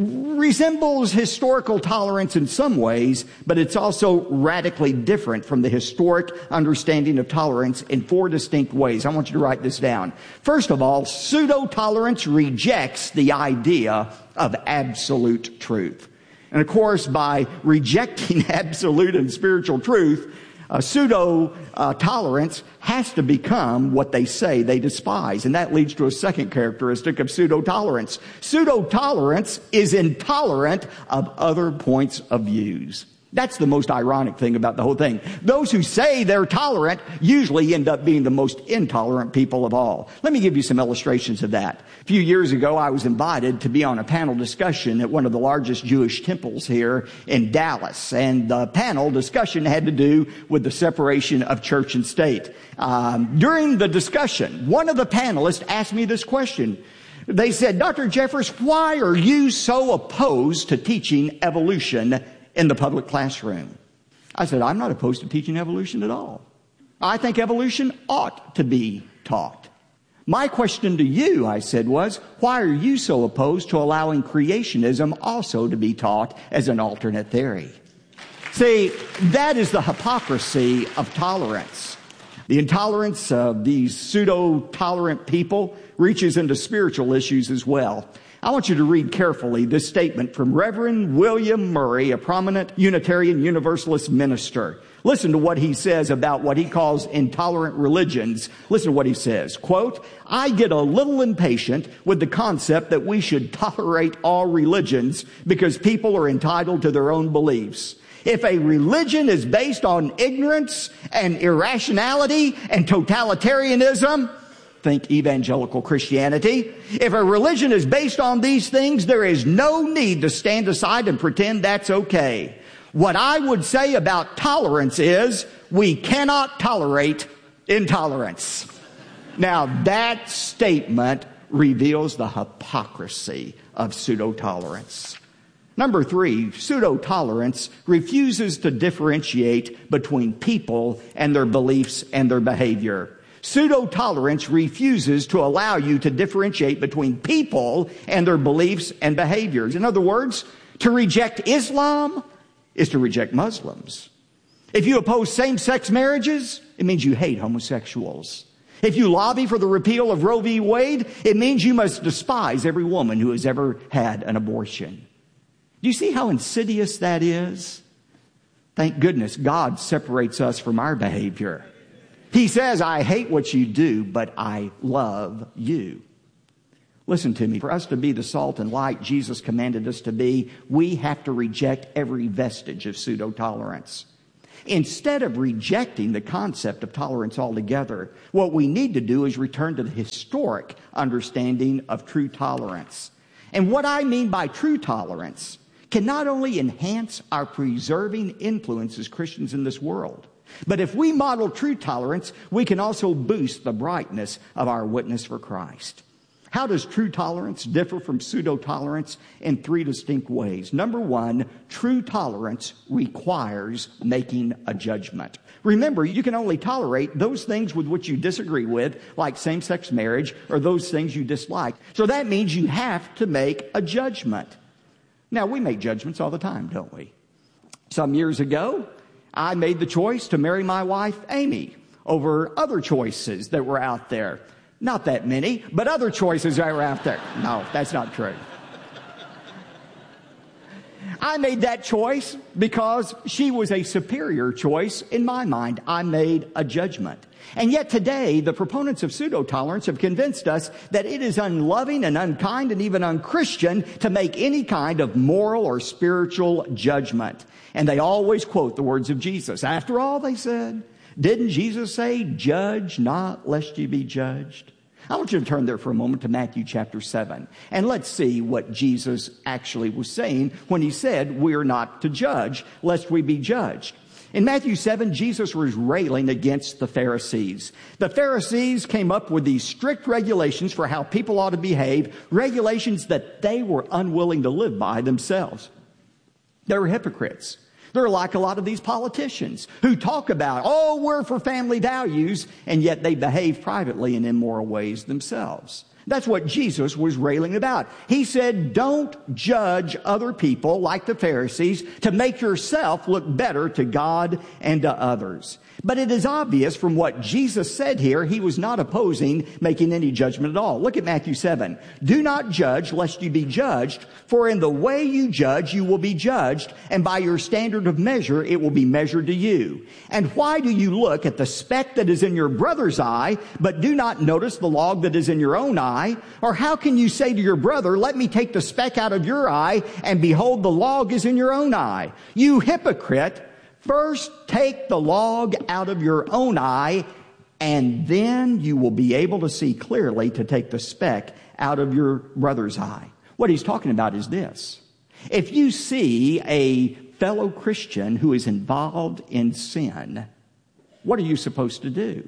resembles historical tolerance in some ways, but it's also radically different from the historic understanding of tolerance in four distinct ways. I want you to write this down. First of all, pseudo-tolerance rejects the idea of absolute truth. And of course, by rejecting absolute and spiritual truth, Uh, pseudo-tolerance uh, has to become what they say they despise. And that leads to a second characteristic of pseudo-tolerance. Pseudo-tolerance is intolerant of other points of views. That's the most ironic thing about the whole thing. Those who say they're tolerant usually end up being the most intolerant people of all. Let me give you some illustrations of that. A few years ago, I was invited to be on a panel discussion at one of the largest Jewish temples here in Dallas. And the panel discussion had to do with the separation of church and state. Um, during the discussion, one of the panelists asked me this question. They said, Doctor Jeffress, why are you so opposed to teaching evolution in the public classroom? I said, I'm not opposed to teaching evolution at all. I think evolution ought to be taught. My question to you, I said, was, why are you so opposed to allowing creationism also to be taught as an alternate theory? See, that is the hypocrisy of tolerance. The intolerance of these pseudo-tolerant people reaches into spiritual issues as well. I want you to read carefully this statement from Reverend William Murray, a prominent Unitarian Universalist minister. Listen to what he says about what he calls intolerant religions. Listen to what he says. Quote, I get a little impatient with the concept that we should tolerate all religions because people are entitled to their own beliefs. If a religion is based on ignorance and irrationality and totalitarianism, think evangelical Christianity. If a religion is based on these things, there is no need to stand aside and pretend that's okay. What I would say about tolerance is we cannot tolerate intolerance. Now, that statement reveals the hypocrisy of pseudo-tolerance. Number three, pseudo-tolerance refuses to differentiate between people and their beliefs and their behavior. Pseudo-tolerance refuses to allow you to differentiate between people and their beliefs and behaviors. In other words, to reject Islam is to reject Muslims. If you oppose same-sex marriages, it means you hate homosexuals. If you lobby for the repeal of Roe v. Wade, it means you must despise every woman who has ever had an abortion. Do you see how insidious that is? Thank goodness God separates us from our behavior. He says, I hate what you do, but I love you. Listen to me. For us to be the salt and light Jesus commanded us to be, we have to reject every vestige of pseudo-tolerance. Instead of rejecting the concept of tolerance altogether, what we need to do is return to the historic understanding of true tolerance. And what I mean by true tolerance can not only enhance our preserving influence as Christians in this world, but if we model true tolerance, we can also boost the brightness of our witness for Christ. How does true tolerance differ from pseudo-tolerance? In three distinct ways. Number one, true tolerance requires making a judgment. Remember, you can only tolerate those things with which you disagree with, like same-sex marriage, or those things you dislike. So that means you have to make a judgment. Now, we make judgments all the time, don't we? Some years ago, I made the choice to marry my wife, Amy, over other choices that were out there. Not that many, but other choices that were out there. No, that's not true. I made that choice because she was a superior choice in my mind. I made a judgment. And yet today, the proponents of pseudo-tolerance have convinced us that it is unloving and unkind and even unchristian to make any kind of moral or spiritual judgment. And they always quote the words of Jesus. After all, they said, didn't Jesus say, judge not lest ye be judged? I want you to turn there for a moment to Matthew chapter seven. And let's see what Jesus actually was saying when he said, we're not to judge lest we be judged. In Matthew seven, Jesus was railing against the Pharisees. The Pharisees came up with these strict regulations for how people ought to behave, regulations that they were unwilling to live by themselves. They were hypocrites. They're like a lot of these politicians who talk about, oh, we're for family values, and yet they behave privately in immoral ways themselves. That's what Jesus was railing about. He said, don't judge other people like the Pharisees to make yourself look better to God and to others. But it is obvious from what Jesus said here, he was not opposing making any judgment at all. Look at Matthew seven. Do not judge lest you be judged, for in the way you judge you will be judged, and by your standard of measure it will be measured to you. And why do you look at the speck that is in your brother's eye, but do not notice the log that is in your own eye? Or how can you say to your brother, let me take the speck out of your eye, and behold, the log is in your own eye? You hypocrite! First, take the log out of your own eye, and then you will be able to see clearly to take the speck out of your brother's eye. What he's talking about is this. If you see a fellow Christian who is involved in sin, what are you supposed to do?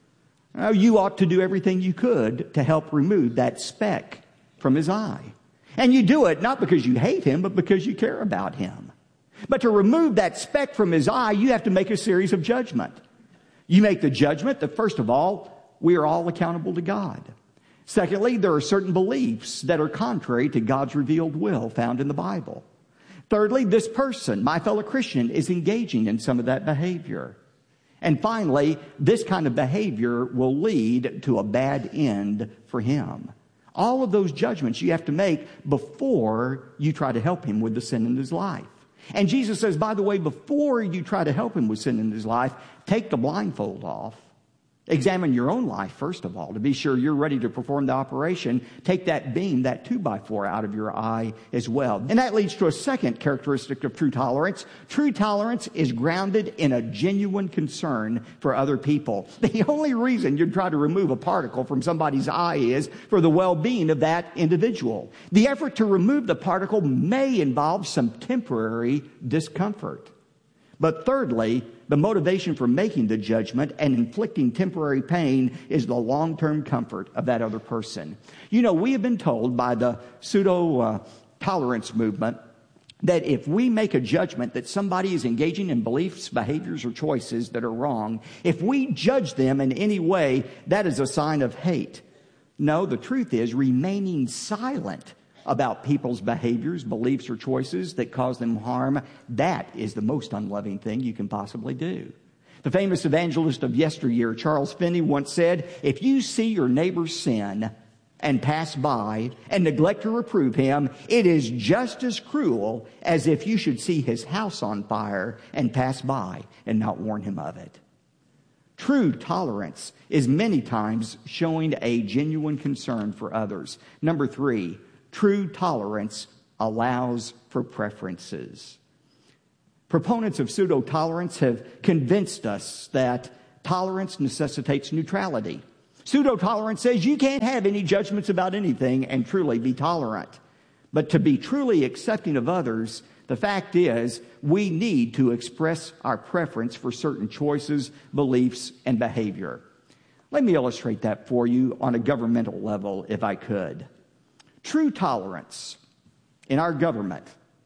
Well, you ought to do everything you could to help remove that speck from his eye. And you do it not because you hate him, but because you care about him. But to remove that speck from his eye, you have to make a series of judgment. You make the judgment that, first of all, we are all accountable to God. Secondly, there are certain beliefs that are contrary to God's revealed will found in the Bible. Thirdly, this person, my fellow Christian, is engaging in some of that behavior. And finally, this kind of behavior will lead to a bad end for him. All of those judgments you have to make before you try to help him with the sin in his life. And Jesus says, by the way, before you try to help him with sin in his life, take the blindfold off. Examine your own life, first of all, to be sure you're ready to perform the operation. Take that beam, that two by four out of your eye as well. And that leads to a second characteristic of true tolerance. True tolerance is grounded in a genuine concern for other people. The only reason you'd try to remove a particle from somebody's eye is for the well-being of that individual. The effort to remove the particle may involve some temporary discomfort. But thirdly, the motivation for making the judgment and inflicting temporary pain is the long-term comfort of that other person. You know, we have been told by the pseudo-tolerance uh, movement that if we make a judgment that somebody is engaging in beliefs, behaviors, or choices that are wrong, if we judge them in any way, that is a sign of hate. No, the truth is remaining silent about people's behaviors, beliefs, or choices that cause them harm, that is the most unloving thing you can possibly do. The famous evangelist of yesteryear, Charles Finney, once said, if you see your neighbor sin, and pass by and neglect to reprove him, it is just as cruel as if you should see his house on fire and pass by and not warn him of it. True tolerance is many times showing a genuine concern for others. Number three, true tolerance allows for preferences. Proponents of pseudo-tolerance have convinced us that tolerance necessitates neutrality. Pseudo-tolerance says you can't have any judgments about anything and truly be tolerant. But to be truly accepting of others, the fact is we need to express our preference for certain choices, beliefs, and behavior. Let me illustrate that for you on a governmental level, if I could. True tolerance in our government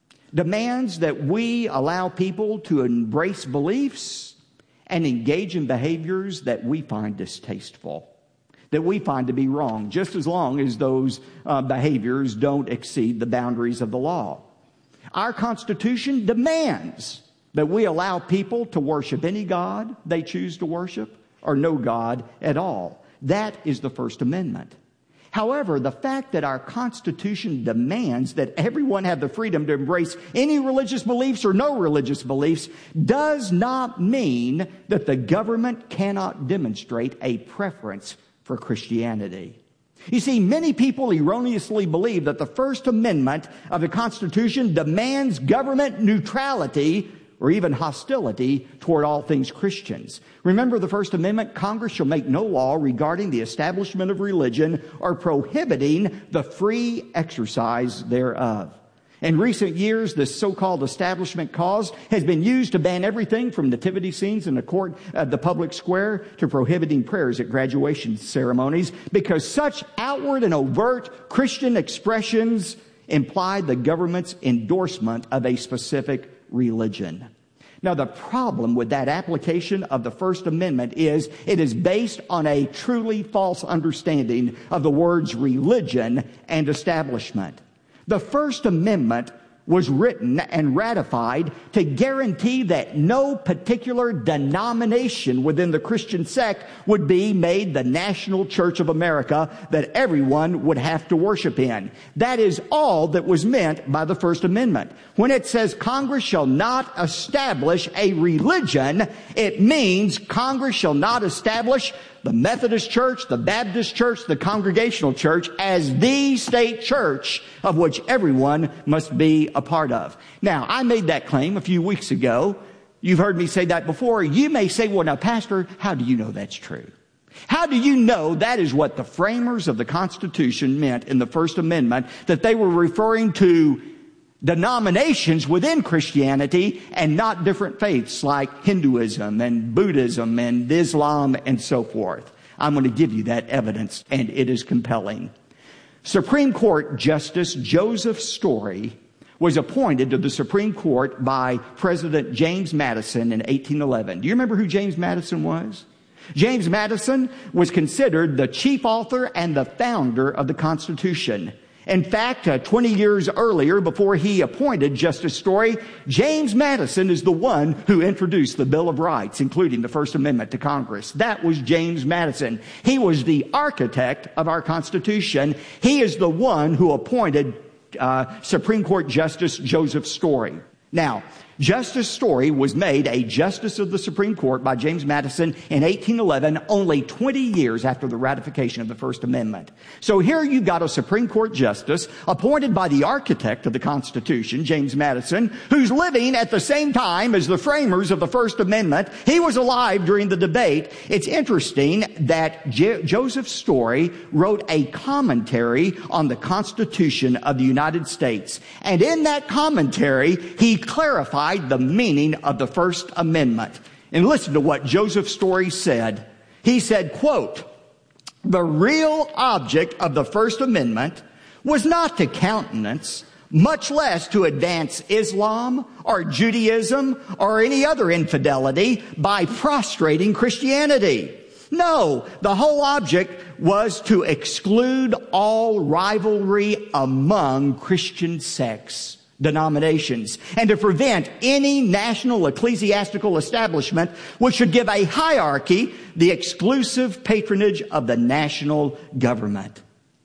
demands that we allow people to embrace beliefs and engage in behaviors that we find distasteful, that we find to be wrong, just as long as those uh, behaviors don't exceed the boundaries of the law. Our Constitution demands that we allow people to worship any God they choose to worship or no God at all. That is the First Amendment. However, the fact that our Constitution demands that everyone have the freedom to embrace any religious beliefs or no religious beliefs does not mean that the government cannot demonstrate a preference for Christianity. You see, many people erroneously believe that the First Amendment of the Constitution demands government neutrality or even hostility toward all things Christians. Remember the First Amendment, Congress shall make no law regarding the establishment of religion or prohibiting the free exercise thereof. In recent years, this so-called establishment clause has been used to ban everything from nativity scenes in the court, uh, the public square, to prohibiting prayers at graduation ceremonies, because such outward and overt Christian expressions imply the government's endorsement of a specific religion. Now, the problem with that application of the First Amendment is it is based on a truly false understanding of the words religion and establishment. The First Amendment was written and ratified to guarantee that no particular denomination within the Christian sect would be made the national church of America that everyone would have to worship in. That is all that was meant by the First Amendment. When it says Congress shall not establish a religion, it means Congress shall not establish the Methodist Church, the Baptist Church, the Congregational Church as the state church of which everyone must be a part of. Now, I made that claim a few weeks ago. You've heard me say that before. You may say, well, now, Pastor, how do you know that's true? How do you know that is what the framers of the Constitution meant in the First Amendment, that they were referring to denominations within Christianity and not different faiths like Hinduism and Buddhism and Islam and so forth? I'm going to give you that evidence, and it is compelling. Supreme Court Justice Joseph Story was appointed to the Supreme Court by President James Madison in eighteen eleven. Do you remember who James Madison was? James Madison was considered the chief author and the founder of the Constitution. In fact, uh, twenty years earlier, before he appointed Justice Story, James Madison is the one who introduced the Bill of Rights, including the First Amendment, to Congress. That was James Madison. He was the architect of our Constitution. He is the one who appointed uh, Supreme Court Justice Joseph Story. Now, Justice Story was made a Justice of the Supreme Court by James Madison in eighteen eleven, only twenty years after the ratification of the First Amendment. So here you've got a Supreme Court Justice appointed by the architect of the Constitution, James Madison, who's living at the same time as the framers of the First Amendment. He was alive during the debate. It's interesting that J- Joseph Story wrote a commentary on the Constitution of the United States. And in that commentary, he clarified the meaning of the First Amendment. And listen to what Joseph Story said. He said, quote, "The real object of the First Amendment was not to countenance, much less to advance Islam or Judaism or any other infidelity by prostrating Christianity. No, the whole object was to exclude all rivalry among Christian sects, denominations, and to prevent any national ecclesiastical establishment which should give a hierarchy the exclusive patronage of the national government."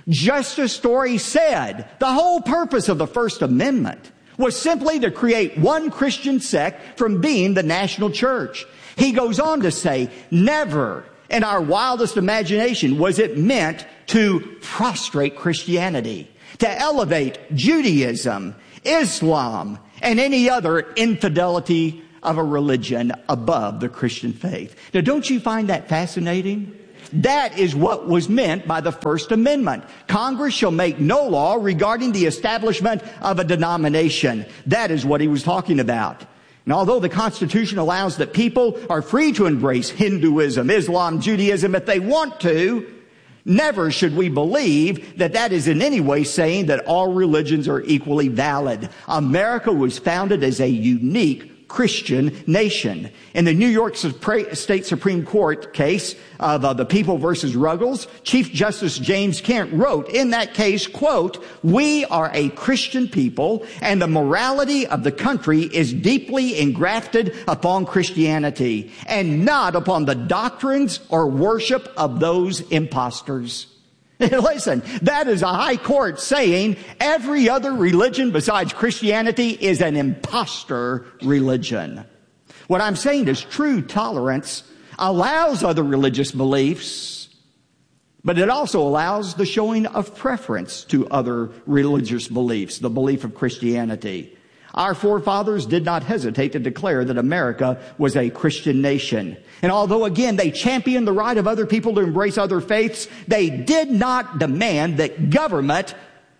Just as Story said, the whole purpose of the First Amendment was simply to create one Christian sect from being the national church. He goes on to say, never in our wildest imagination was it meant to prostrate Christianity, to elevate Judaism, Islam, and any other infidelity of a religion above the Christian faith. Now, don't you find that fascinating? That is what was meant by the First Amendment. Congress shall make no law regarding the establishment of a denomination. That is what he was talking about. And although the Constitution allows that people are free to embrace Hinduism, Islam, Judaism if they want to, never should we believe that that is in any way saying that all religions are equally valid. America was founded as a unique Christian nation. In the New York State Supreme Court case of uh, the People versus Ruggles, Chief Justice James Kent wrote in that case, quote, "We are a Christian people, and the morality of the country is deeply engrafted upon Christianity, and not upon the doctrines or worship of those impostors." Listen, that is a high court saying every other religion besides Christianity is an impostor religion. What I'm saying is true tolerance allows other religious beliefs, but it also allows the showing of preference to other religious beliefs, the belief of Christianity. Our forefathers did not hesitate to declare that America was a Christian nation. And although, again, they championed the right of other people to embrace other faiths, they did not demand that government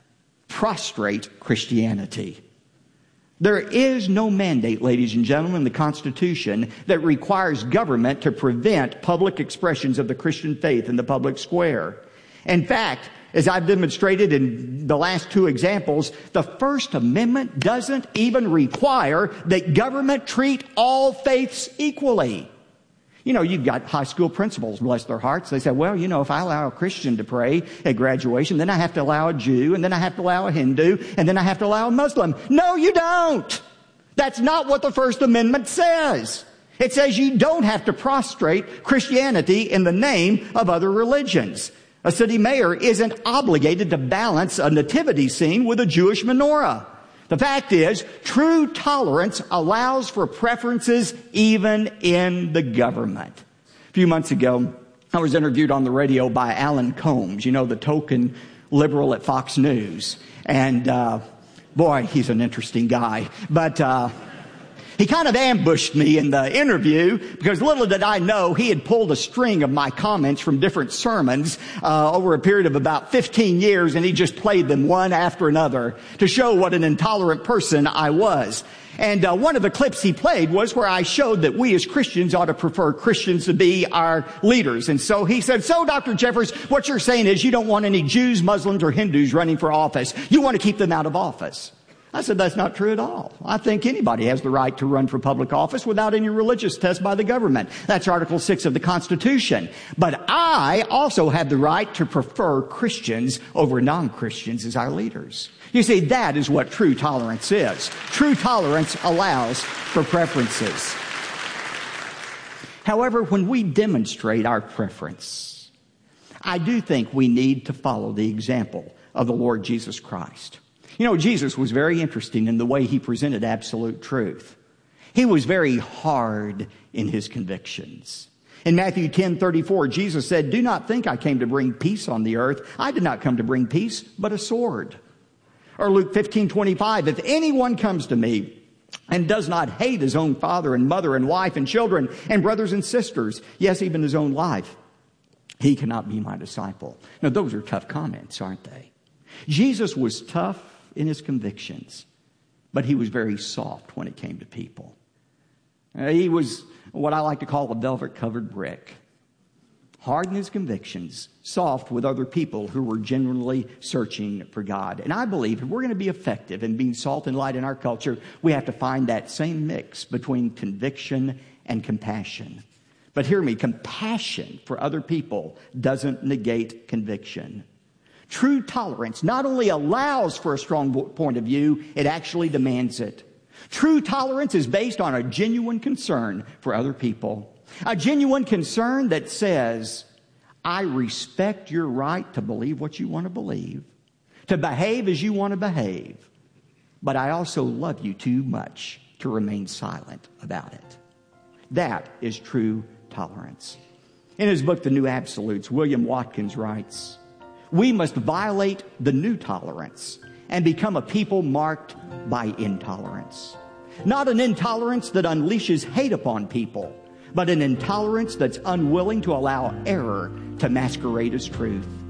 prostrate Christianity. There is no mandate, ladies and gentlemen, in the Constitution that requires government to prevent public expressions of the Christian faith in the public square. In fact, as I've demonstrated in the last two examples, the First Amendment doesn't even require that government treat all faiths equally. You know, you've got high school principals, bless their hearts. They say, well, you know, if I allow a Christian to pray at graduation, then I have to allow a Jew, and then I have to allow a Hindu, and then I have to allow a Muslim. No, you don't. That's not what the First Amendment says. It says you don't have to prostrate Christianity in the name of other religions. A city mayor isn't obligated to balance a nativity scene with a Jewish menorah. The fact is, true tolerance allows for preferences even in the government. A few months ago, I was interviewed on the radio by Alan Combs, you know, the token liberal at Fox News. And, uh, boy, he's an interesting guy. But, uh, he kind of ambushed me in the interview because little did I know he had pulled a string of my comments from different sermons uh, over a period of about fifteen years, and he just played them one after another to show what an intolerant person I was. And uh, one of the clips he played was where I showed that we as Christians ought to prefer Christians to be our leaders. And so he said, so Doctor Jeffress, what you're saying is you don't want any Jews, Muslims, or Hindus running for office. You want to keep them out of office. I said, that's not true at all. I think anybody has the right to run for public office without any religious test by the government. That's Article six of the Constitution. But I also have the right to prefer Christians over non-Christians as our leaders. You see, that is what true tolerance is. True tolerance allows for preferences. However, when we demonstrate our preference, I do think we need to follow the example of the Lord Jesus Christ. You know, Jesus was very interesting in the way he presented absolute truth. He was very hard in his convictions. In Matthew ten thirty-four, Jesus said, do not think I came to bring peace on the earth. I did not come to bring peace, but a sword. Or Luke fifteen twenty-five, if anyone comes to me and does not hate his own father and mother and wife and children and brothers and sisters, yes, even his own life, he cannot be my disciple. Now, those are tough comments, aren't they? Jesus was tough in his convictions, but he was very soft when it came to people. Uh, he was what I like to call a velvet-covered brick. Hard in his convictions, soft with other people who were genuinely searching for God. And I believe if we're going to be effective in being salt and light in our culture, we have to find that same mix between conviction and compassion. But hear me, compassion for other people doesn't negate conviction. True tolerance not only allows for a strong point of view, it actually demands it. True tolerance is based on a genuine concern for other people. A genuine concern that says, I respect your right to believe what you want to believe, to behave as you want to behave, but I also love you too much to remain silent about it. That is true tolerance. In his book, The New Absolutes, William Watkins writes, we must violate the new tolerance and become a people marked by intolerance. Not an intolerance that unleashes hate upon people, but an intolerance that's unwilling to allow error to masquerade as truth.